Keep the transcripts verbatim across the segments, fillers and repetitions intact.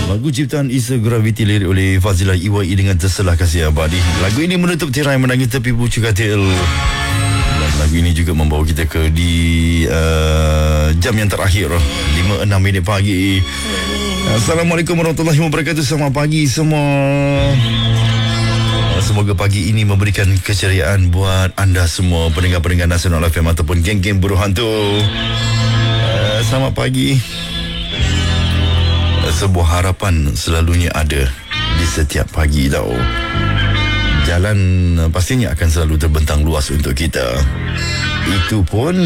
Lagu ciptaan Isa Gravity, lirik oleh Fazilah E Y E dengan Terselah Kasih Abadi. Lagu ini menutup tirai menangis tepi pucuk katil. Dan lagu ini juga membawa kita ke di uh, jam yang terakhir, lima enam minit pagi. Assalamualaikum warahmatullahi wabarakatuh. Selamat pagi semua. Semoga pagi ini memberikan keceriaan buat anda semua, pendengar-pendengar Nasional F M ataupun geng-geng buruh hantu. uh, Selamat pagi. Sebuah harapan selalunya ada di setiap pagi tau. Jalan pastinya akan selalu terbentang luas untuk kita. Itu pun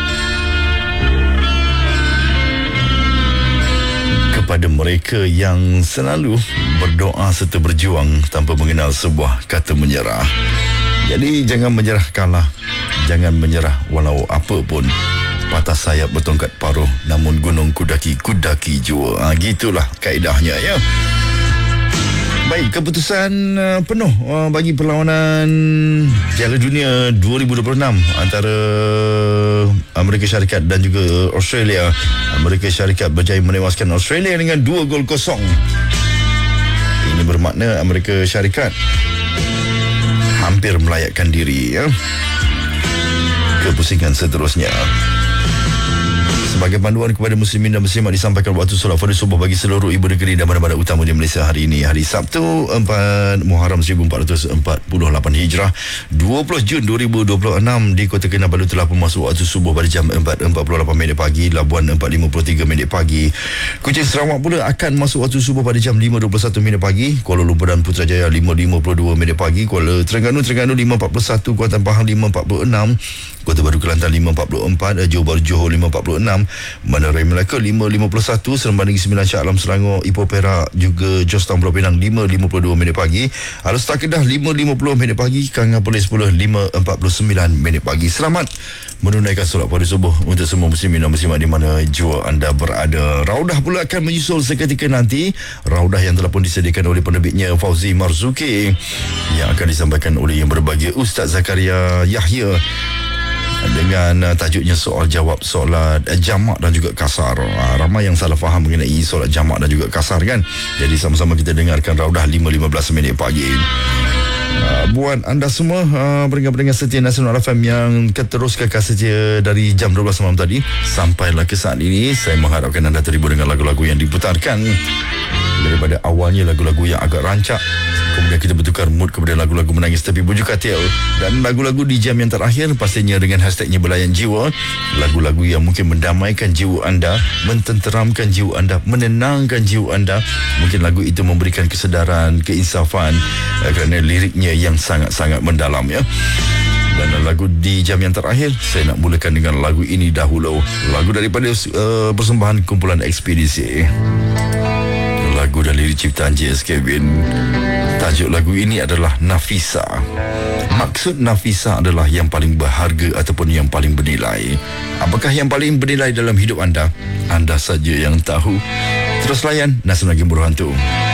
kepada mereka yang selalu berdoa serta berjuang tanpa mengenal sebuah kata menyerah. Jadi jangan menyerah kalah, jangan menyerah walau apa pun. Patah sayap bertongkat paruh, namun gunung kudaki, kudaki jua. Ha, gitulah kaedahnya ya. Baik, keputusan uh, penuh uh, bagi perlawanan Piala Dunia dua ribu dua puluh enam antara Amerika Syarikat dan juga Australia. Amerika Syarikat berjaya menewaskan Australia dengan dua gol kosong. Ini bermakna Amerika Syarikat hampir melayakkan diri ya ke pusingan seterusnya. Sebagai panduan kepada muslimin dan muslimat, disampaikan waktu solat fardu subuh bagi seluruh ibu negeri dan bandar-bandar utama di Malaysia hari ini, hari Sabtu empat Muharram seribu empat ratus empat puluh lapan Hijrah, dua puluh Jun dua ribu dua puluh enam. Di Kota Kinabalu telah memasuki waktu subuh pada jam empat empat puluh lapan minit pagi, Labuan empat lima puluh tiga minit pagi. Kuching Sarawak pula akan masuk waktu subuh pada jam lima dua puluh satu minit pagi, Kuala Lumpur dan Putrajaya lima lima puluh dua minit pagi, Kuala Terengganu Terengganu lima empat puluh satu, Kuantan Pahang lima empat puluh enam, Kota Baru Kelantan lima empat puluh empat, Johor Bahru Johor lima empat puluh enam, Bandar Raya Melaka lima lima puluh satu, Seremban Negeri Sembilan, Shah Alam Selangor, Ipoh Perak juga Georgetown Pulau Pinang lima lima puluh dua minit pagi, Alor Kedah lima lima puluh minit pagi, Kangapoli sepuluh lima empat puluh sembilan minit pagi. Selamat menunaikan solat fardu subuh untuk semua muslimin dan muslimat di mana jua anda berada. Raudah pula akan menyusul seketika nanti. Raudah yang telah pun disediakan oleh penerbitnya Fauzi Marzuki, yang akan disampaikan oleh yang berbahagia Ustaz Zakaria Yahya dengan uh, tajuknya soal jawab solat uh, jamak dan juga kasar. Uh, ramai yang salah faham mengenai solat jamak dan juga kasar kan. Jadi sama-sama kita dengarkan Raudah lima lima belas minit pagi. Uh, buat anda semua uh, pendengar-pendengar setia Nasional F M yang terus kekal setia dari jam dua belas malam tadi sampailah ke saat ini, saya mengharapkan anda terhibur dengan lagu-lagu yang diputarkan. Daripada awalnya lagu-lagu yang agak rancak, kemudian kita bertukar mood kepada lagu-lagu menangis tepi bujuk katil, dan lagu-lagu di jam yang terakhir pastinya dengan hashtagnya Belayan Jiwa. Lagu-lagu yang mungkin mendamaikan jiwa anda, mententeramkan jiwa anda, menenangkan jiwa anda. Mungkin lagu itu memberikan kesedaran, keinsafan eh, kerana liriknya yang sangat-sangat mendalam ya. Dan lagu di jam yang terakhir, saya nak mulakan dengan lagu ini dahulu. Lagu daripada uh, persembahan kumpulan Ekspedisi. Lagu dan lirik ciptaan J S Kevin. Tajuk lagu ini adalah Nafisa. Maksud Nafisa adalah yang paling berharga ataupun yang paling bernilai. Apakah yang paling bernilai dalam hidup anda? Anda saja yang tahu. Terus layan Nasional Game Buruh Hantu.